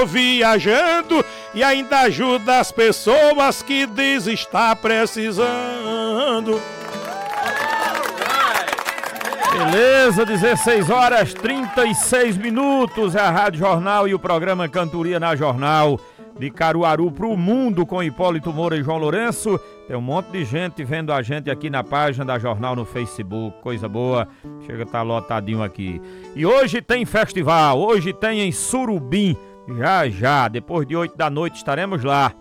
viajando e ainda ajuda as pessoas que diz estar precisando. Beleza, 16 horas 36 minutos, é a Rádio Jornal e o programa Cantoria na Jornal, de Caruaru pro mundo, com Hipólito Moura e João Lourenço. Tem um monte de gente vendo a gente aqui na página da Jornal no Facebook, coisa boa, chega a estar lotadinho aqui. E hoje tem festival, hoje tem em Surubim, já, depois de 8 da noite estaremos lá.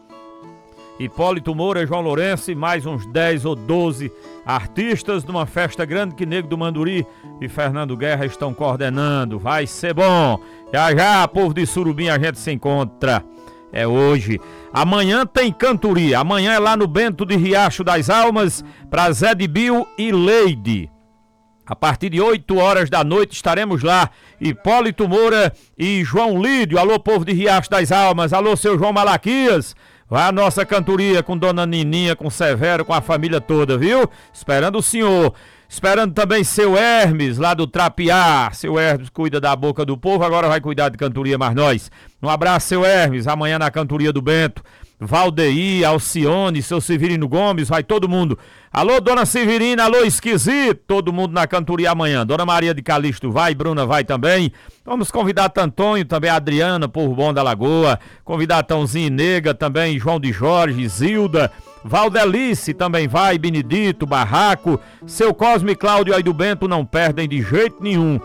Hipólito Moura, João Lourenço e mais uns 10 ou 12 artistas numa festa grande que Nego do Manduri e Fernando Guerra estão coordenando. Vai ser bom. Já, povo de Surubim, a gente se encontra. É hoje. Amanhã tem cantoria. Amanhã é lá no Bento de Riacho das Almas, pra Zé de Bio e Leide. A partir de 8 horas da noite estaremos lá. Hipólito Moura e João Lídio. Alô, povo de Riacho das Almas. Alô, seu João Malaquias. Vai a nossa cantoria com Dona Nininha, com Severo, com a família toda, viu? Esperando o senhor. Esperando também seu Hermes, lá do Trapiá. Seu Hermes cuida da boca do povo, agora vai cuidar de cantoria mais nós. Um abraço, seu Hermes, amanhã na cantoria do Bento. Valdeir, Alcione, seu Severino Gomes, vai todo mundo. Alô, Dona Severina, alô, Esquisito, todo mundo na cantoria amanhã. Dona Maria de Calixto vai, Bruna vai também. Vamos convidar Tantônio, também a Adriana, povo bom da Lagoa. Convidar Tãozinho e Nega também, João de Jorge, Zilda. Valdelice também vai, Benedito, Barraco. Seu Cosme e Cláudio aí do Bento não perdem de jeito nenhum.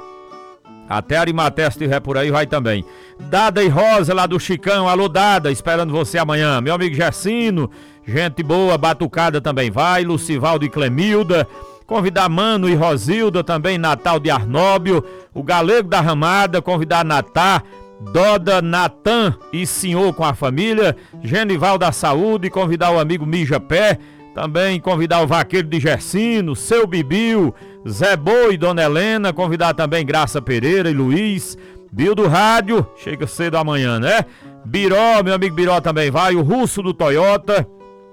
Até Arimaté, se estiver por aí, vai também. Dada e Rosa, lá do Chicão. Alô, Dada, esperando você amanhã. Meu amigo Gessino, gente boa, Batucada também vai. Lucivaldo e Clemilda. Convidar Mano e Rosilda também, Natal de Arnóbio. O Galego da Ramada, convidar Natá, Doda, Natan e Senhor com a família. Genival da Saúde, convidar o amigo Mija Pé. Também convidar o Vaqueiro de Gessino, seu Bibiu, Zé Boi, Dona Helena, convidar também Graça Pereira e Luiz, Bio do Rádio, chega cedo amanhã, né? Biró, meu amigo Biró também vai, o Russo do Toyota,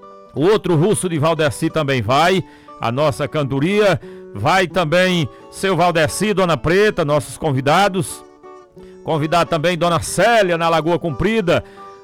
o outro Russo de Valdeci também vai, a nossa cantoria, vai também seu Valdeci, Dona Preta, nossos convidados, convidar também Dona Célia na Lagoa Comprida,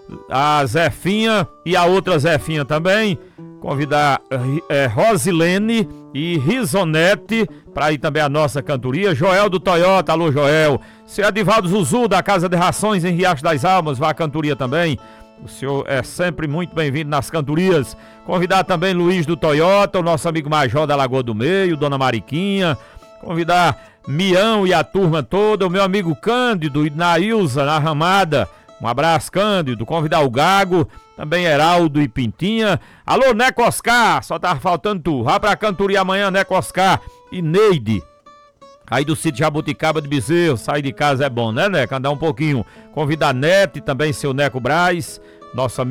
a Zefinha e a outra Zefinha também, convidar Rosilene e Risonete para ir também a nossa cantoria. Joel do Toyota, alô Joel. Seu Edivaldo Zuzu da Casa de Rações em Riacho das Almas, vai a cantoria também. O senhor é sempre muito bem-vindo nas cantorias. Convidar também Luiz do Toyota, o nosso amigo Major da Lagoa do Meio, Dona Mariquinha. Convidar Mião e a turma toda, o meu amigo Cândido e Nailza na Ramada. Um abraço, Cândido. Convidar o Gago, também Heraldo e Pintinha. Alô, Neco Oscar, só tava faltando tu. Vá pra cantoria amanhã, Neco Oscar e Neide. Aí do sítio Jabuticaba de Bezerro, sair de casa é bom, né, Neco? Andar um pouquinho. Convidar Neto e também seu Neco Braz, nosso amigo.